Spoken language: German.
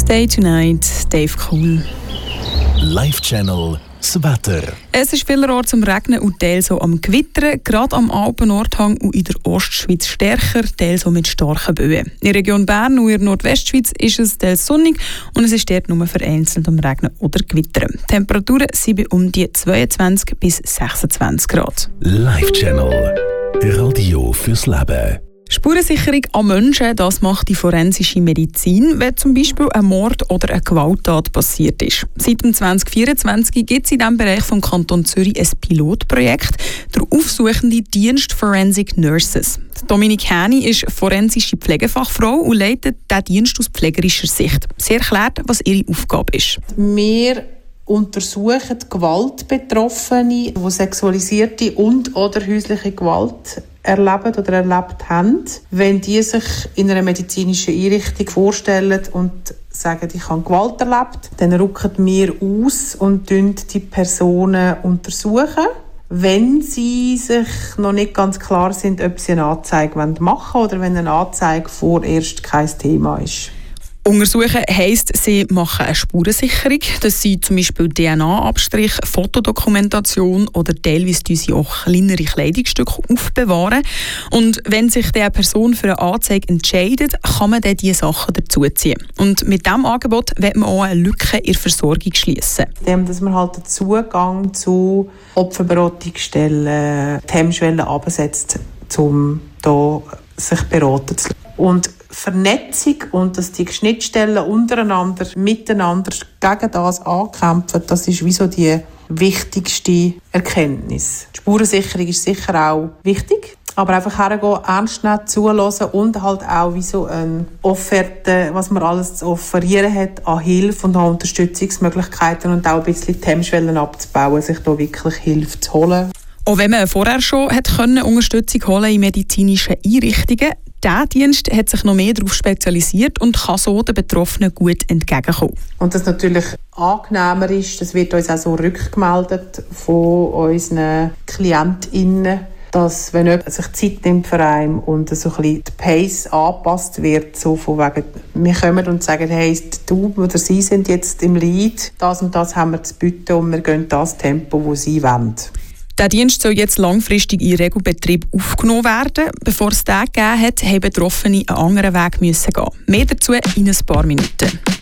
Day Tonight, Dave Cool. Live-Channel das Wetter. Es ist vielerorts am Regnen und teils so am Gewittern, gerade am Alpen-Nordhang und in der Ostschweiz stärker, teils so mit starken Böen. In der Region Bern und in der Nordwestschweiz ist es teils sonnig und es ist dort nur vereinzelt am Regnen oder Gewittern. Die Temperaturen sind bei um die 22 bis 26 Grad. Live-Channel. Radio fürs Leben. Spurensicherung an Menschen, das macht die forensische Medizin, wenn zum Beispiel ein Mord oder eine Gewalttat passiert ist. Seit 2024 gibt es in diesem Bereich vom Kanton Zürich ein Pilotprojekt, der aufsuchende Dienst Forensic Nurses. Dominik Häni ist forensische Pflegefachfrau und leitet diesen Dienst aus pflegerischer Sicht. Sie erklärt, was ihre Aufgabe ist. Wir untersuchen Gewaltbetroffene, die sexualisierte und oder häusliche Gewalt erleben oder erlebt haben. Wenn die sich in einer medizinischen Einrichtung vorstellen und sagen, ich habe Gewalt erlebt, dann rücken wir aus und die Personen untersuchen. Wenn sie sich noch nicht ganz klar sind, ob sie eine Anzeige machen wollen oder wenn eine Anzeige vorerst kein Thema ist. Untersuchen heisst, sie machen eine Spurensicherung. Das sind zum Beispiel DNA-Abstrich, Fotodokumentation oder teilweise sie auch kleinere Kleidungsstücke aufbewahren. Und wenn sich die Person für eine Anzeige entscheidet, kann man dann diese Sachen dazuziehen. Und mit diesem Angebot will man auch eine Lücke in der Versorgung schliessen. Indem dass man halt den Zugang zu Opferberatungsstellen, die Hemmschwellen absetzt, um da sich beraten zu lassen. Und Vernetzung und dass die Schnittstellen untereinander, miteinander gegen das ankämpfen, das ist wie so die wichtigste Erkenntnis. Die Spurensicherung ist sicher auch wichtig, aber einfach hergehen, ernst nehmen, zuhören und halt auch wie so eine Offerte, was man alles zu offerieren hat an Hilfe und an Unterstützungsmöglichkeiten und auch ein bisschen die Hemmschwellen abzubauen, sich da wirklich Hilfe zu holen. Auch wenn man vorher schon Unterstützung holen in medizinischen Einrichtungen, dieser Dienst hat sich noch mehr darauf spezialisiert und kann so den Betroffenen gut entgegenkommen. Und das natürlich angenehmer ist, das wird uns auch so rückgemeldet von unseren KlientInnen, dass wenn jemand sich Zeit nimmt für einen und so ein bisschen die Pace angepasst wird, so von wegen, wir kommen und sagen, hey, du oder sie sind jetzt im Lead, das und das haben wir zu bieten und wir gehen das Tempo, das sie wollen. Der Dienst soll jetzt langfristig in Regelbetrieb aufgenommen werden. Bevor es den gegeben hat, haben Betroffene einen anderen Weg gehen. Mehr dazu in ein paar Minuten.